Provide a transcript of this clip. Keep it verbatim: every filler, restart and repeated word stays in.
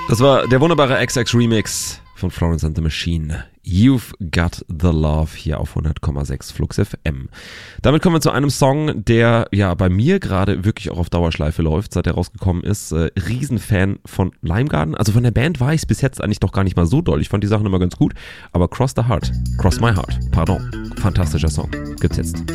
Das war der wunderbare X X Remix von Florence and the Machine. You've Got the Love hier auf hundert Komma sechs Flux F M. Damit kommen wir zu einem Song, der ja bei mir gerade wirklich auch auf Dauerschleife läuft, seit er rausgekommen ist. Äh, Riesenfan von Limegarden. Also von der Band war ich bis jetzt eigentlich doch gar nicht mal so doll. Ich fand die Sachen immer ganz gut. Aber Cross the Heart, Cross My Heart, pardon. Fantastischer Song. Gibt's jetzt